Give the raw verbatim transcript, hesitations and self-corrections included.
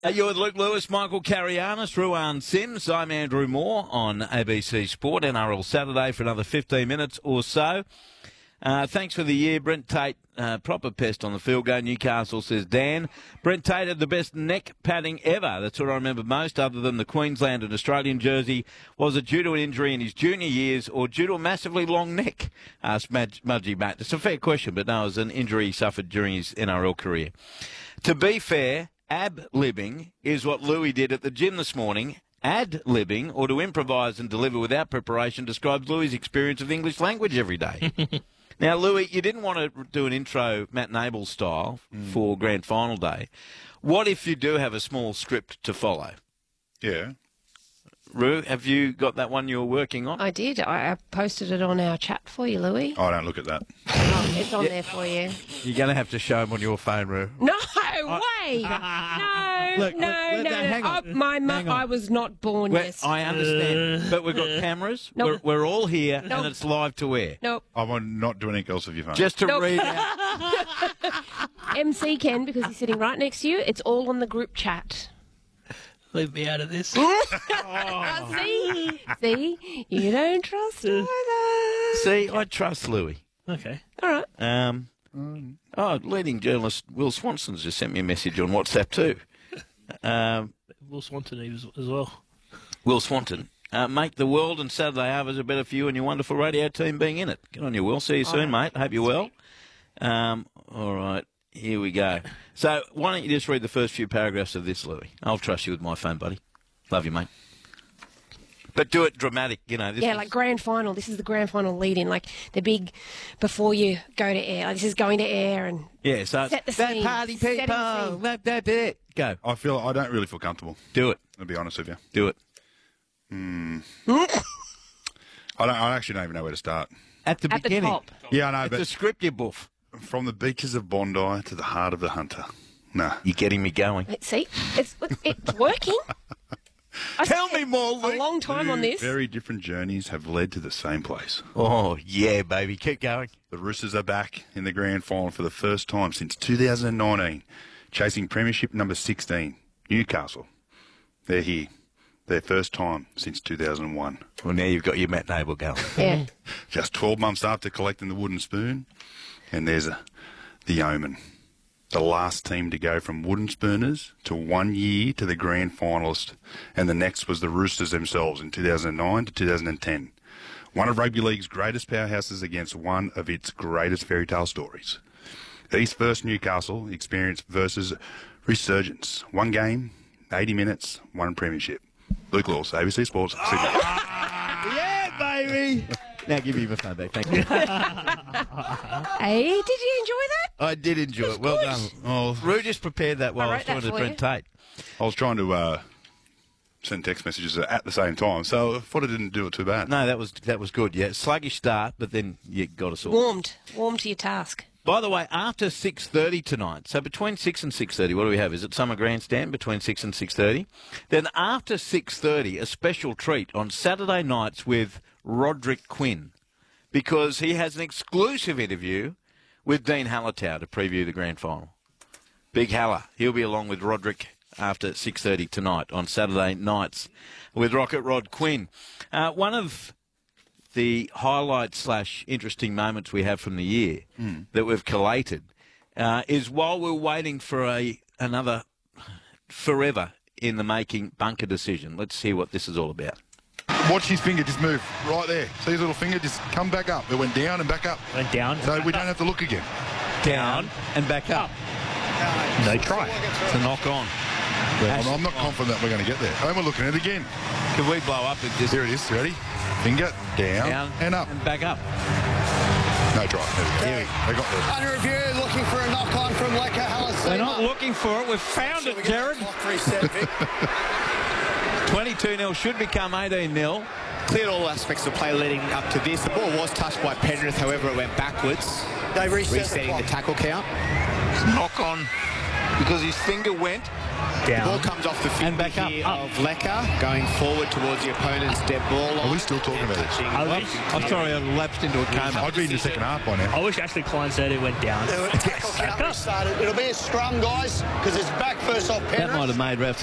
Uh, you're with Luke Lewis, Michael Carianis, Ruan Sims. I'm Andrew Moore on A B C Sport, N R L Saturday for another fifteen minutes or so. Uh, thanks for the year, Brent Tate. Uh, proper pest on the field goal. Newcastle, says Dan. Brent Tate had the best neck padding ever. That's what I remember most, other than the Queensland and Australian jersey. Was it due to an injury in his junior years or due to a massively long neck? Asked Mudgy Mudgy Matt. It's a fair question, but no, it was an injury he suffered during his N R L career. To be fair, ab-libbing is what Louis did at the gym this morning. Ad-libbing, or to improvise and deliver without preparation, describes Louis' experience of the English language every day. Now, Louis, you didn't want to do an intro Matt Nable style mm. for Grand Final Day. What if you do have a small script to follow? Yeah. Roo, have you got that one you were working on? I did. I, I posted it on our chat for you, Louis. I don't look at that. Oh, it's on yeah. there for you. You're going to have to show them on your phone, Roo. No way! no, Look, no, look, no. hang on. Oh, my mum, I was not born We're, yesterday. I understand, but we've got cameras. Nope. We're, we're all here, Nope. and it's live to air. Nope. I'm not doing anything else with your phone. Just to Nope. read out. M C can, because he's sitting right next to you. It's all on the group chat. Leave me out of this. oh. See? See? You don't trust either. See, I trust Louis. Okay. All right. Um, oh, leading journalist Will Swanson's just sent me a message on WhatsApp too. Um, Will Swanton as, as well. Will Swanton. Uh, make the world and Saturday Harvest a better for you and your wonderful radio team being in it. Good on you, Will. See you soon, right. mate. Hope you're well. Um, all right. Here we go. So why don't you just read the first few paragraphs of this, Louis? I'll trust you with my phone, buddy. Love you, mate. But do it dramatic, you know. This yeah, is... like grand final. This is the grand final lead-in, like the big before you go to air. Like this is going to air and yeah. So set the that scene. party people. That, that, that. Go. I feel I don't really feel comfortable. Do it. I'll be honest with you. Do it. Hmm. I don't. I actually don't even know where to start. At the At beginning. the top. Yeah, I know. It's but a script, you boof. From the beaches of Bondi to the heart of the hunter. Nah. You're getting me going. See, it's it's working. I Tell spent me more, A Luke. long time Two on this. Very different journeys have led to the same place. Oh, yeah, baby. Keep going. The Roosters are back in the grand final for the first time since two thousand nineteen, chasing premiership number sixteen, Newcastle. They're here. Their first time since two thousand one. Well, now you've got your Matt Nable going. Yeah. Just twelve months after collecting the wooden spoon, and there's a, the Omen. The last team to go from wooden spooners to one year to the grand finalist, and the next was the Roosters themselves in two thousand nine to two thousand ten. One of rugby league's greatest powerhouses against one of its greatest fairy tale stories. East versus Newcastle experience versus resurgence. One game, eighty minutes, one premiership. Luke Lewis, A B C Sports, Sydney. Yeah, baby. Now give me my phone back. Thank you. Hey, did you enjoy that? I did enjoy it. Well good. done. Oh, Rue just prepared that while I, I was wrote talking that to for Brent you. Tate. I was trying to uh, send text messages at the same time, so I thought I didn't do it too bad. No, that was that was good. Yeah, sluggish start, but then you got us all. Warmed. Warmed to your task. By the way, after six thirty tonight, so between six and six thirty, what do we have? Is it Summer Grandstand between six and six thirty? Then after six thirty, a special treat on Saturday nights with Roderick Quinn, because he has an exclusive interview with Dean Hallertau to preview the grand final. Big Haller. He'll be along with Roderick after six thirty tonight on Saturday nights with Rocket Rod Quinn. Uh, one of the highlights slash interesting moments we have from the year mm. that we've collated uh, is while we're waiting for a another forever in the making bunker decision. Let's see what this is all about. Watch his finger just move right there. See his little finger just come back up. It went down and back up. Went down. So we don't have to look again. Down and back up. No try. It's a knock on. I'm, I'm not confident that we're going to get there. And we're looking at it again. Can we blow up with this? Here it is. Ready? Finger down, Down and up. and back up. No try. There we go. They got there. Under review, looking for a knock-on from Leka Hallertau. We're not looking for it. We've found it, Jared. twenty-two nil should become eighteen nil. Cleared all aspects of play leading up to this. The ball was touched by Penrith, however it went backwards. They reset resetting the, the tackle count. Knock on because his finger went The ball Down. comes off the finger And back up. here Up. of Lecker, going forward towards the opponent's dead ball line. Are we still talking about this? I wish, I'm sorry, I lapsed into a coma. I'd be in the second half by now. I wish Ashley Klein said it went down. Tackle count restarted. It'll be a scrum, guys, because it's back first off That Penrith. might have made ref